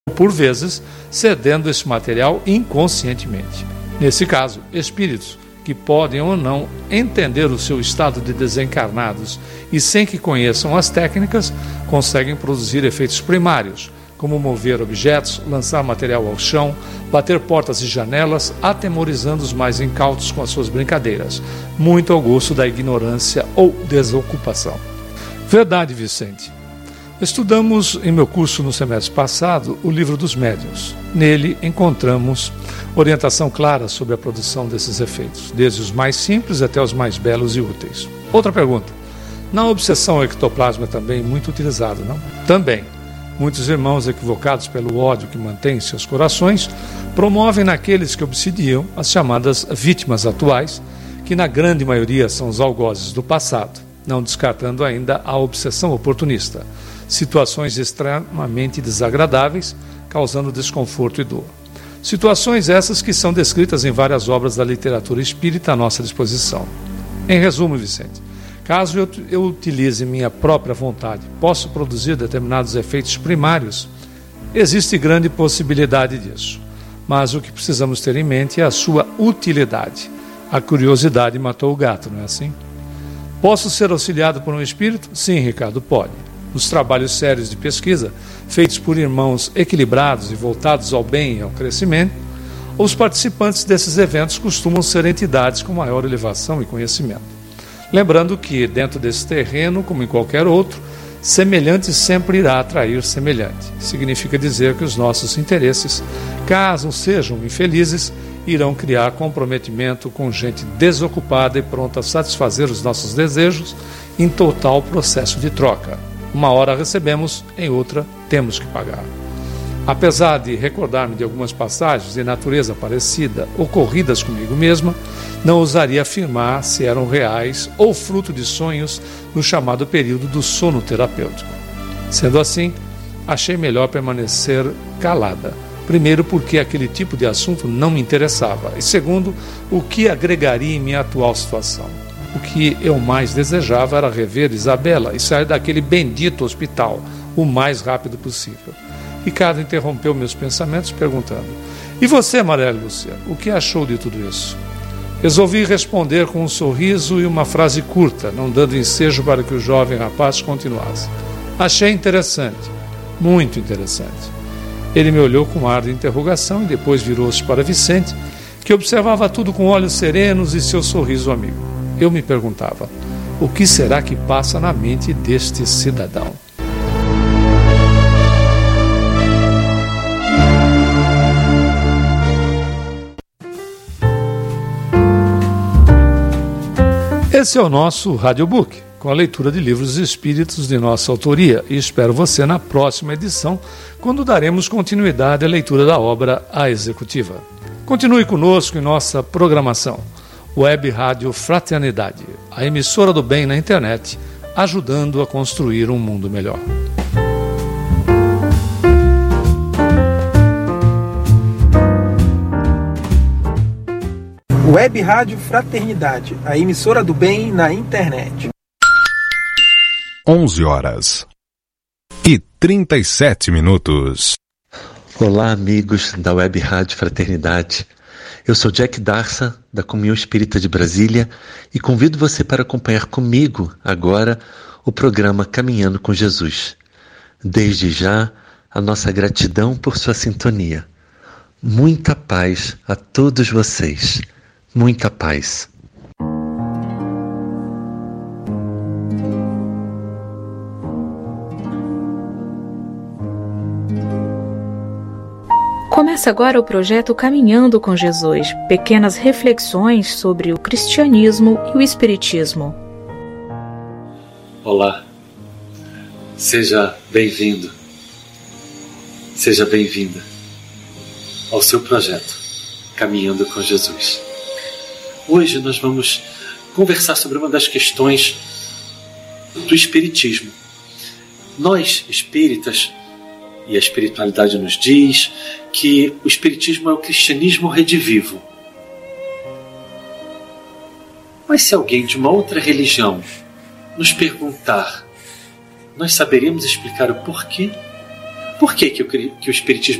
por vezes cedendo esse material inconscientemente. Nesse caso, espíritos que podem ou não entender o seu estado de desencarnados e sem que conheçam as técnicas, conseguem produzir efeitos primários, como mover objetos, lançar material ao chão, bater portas e janelas, atemorizando os mais incautos com as suas brincadeiras, muito ao gosto da ignorância ou desocupação. Verdade, Vicente. Estudamos em meu curso no semestre passado o livro dos médiuns. Nele encontramos orientação clara sobre a produção desses efeitos, desde os mais simples até os mais belos e úteis. Outra pergunta. Na obsessão o ectoplasma é também muito utilizado, não? Também. Muitos irmãos equivocados pelo ódio que mantém em seus corações promovem naqueles que obsidiam as chamadas vítimas atuais, que na grande maioria são os algozes do passado, não descartando ainda a obsessão oportunista. Situações extremamente desagradáveis, causando desconforto e dor. Situações essas que são descritas em várias obras da literatura espírita à nossa disposição. Em resumo, Vicente, caso eu utilize minha própria vontade, posso produzir determinados efeitos primários? Existe grande possibilidade disso, mas o que precisamos ter em mente é a sua utilidade. A curiosidade matou o gato, não é assim? Posso ser auxiliado por um espírito? Sim, Ricardo, pode. Nos trabalhos sérios de pesquisa, feitos por irmãos equilibrados e voltados ao bem e ao crescimento, os participantes desses eventos costumam ser entidades com maior elevação e conhecimento. Lembrando que, dentro desse terreno, como em qualquer outro, semelhante sempre irá atrair semelhante. Significa dizer que os nossos interesses, caso sejam infelizes, irão criar comprometimento com gente desocupada e pronta a satisfazer os nossos desejos em total processo de troca. Uma hora recebemos, em outra temos que pagar. Apesar de recordar-me de algumas passagens de natureza parecida ocorridas comigo mesma, não ousaria afirmar se eram reais ou fruto de sonhos no chamado período do sono terapêutico. Sendo assim, achei melhor permanecer calada. Primeiro, porque aquele tipo de assunto não me interessava. E segundo, o que agregaria em minha atual situação. O que eu mais desejava era rever Isabela e sair daquele bendito hospital o mais rápido possível. Ricardo interrompeu meus pensamentos perguntando: e você, Maria Lúcia, o que achou de tudo isso? Resolvi responder com um sorriso e uma frase curta, não dando ensejo para que o jovem rapaz continuasse. Achei interessante, muito interessante. Ele me olhou com ar de interrogação e depois virou-se para Vicente, que observava tudo com olhos serenos e seu sorriso amigo. Eu me perguntava, o que será que passa na mente deste cidadão? Esse é o nosso Radiobook, com a leitura de livros espíritos de nossa autoria, e espero você na próxima edição, quando daremos continuidade à leitura da obra A Executiva. Continue conosco em nossa programação. Web Rádio Fraternidade, a emissora do bem na internet, ajudando a construir um mundo melhor. Web Rádio Fraternidade, a emissora do bem na internet. 11h37. Olá, amigos da Web Rádio Fraternidade. Eu sou Jack Darsa, da Comunhão Espírita de Brasília, e convido você para acompanhar comigo agora o programa Caminhando com Jesus. Desde já, a nossa gratidão por sua sintonia. Muita paz a todos vocês. Muita paz. Começa agora o projeto Caminhando com Jesus, pequenas reflexões sobre o cristianismo e o espiritismo. Olá, seja bem-vindo, seja bem-vinda ao seu projeto Caminhando com Jesus. Hoje nós vamos conversar sobre uma das questões do espiritismo. Nós, espíritas, e a espiritualidade nos diz que o espiritismo é o cristianismo redivivo. Mas se alguém de uma outra religião nos perguntar, nós saberemos explicar o porquê? Por que o Espiritismo